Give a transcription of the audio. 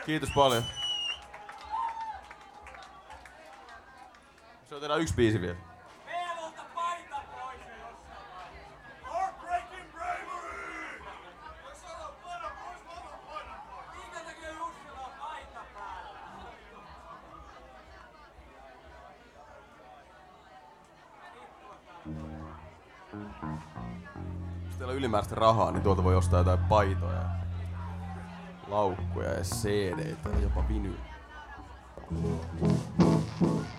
Kiitos paljon. Se on tehdään yksi biisi vielä. Meilulta paita pois jossain. Heartbreaking bravery! Jos sanoo paina pois, mä otan painan pois. Minkä takia Jussilla on paita päällä? Jos teillä on ylimääräistä rahaa, niin tuolta voi ostaa jotain paitoja, laukkuja ja CD-tä ja jopa vinyl.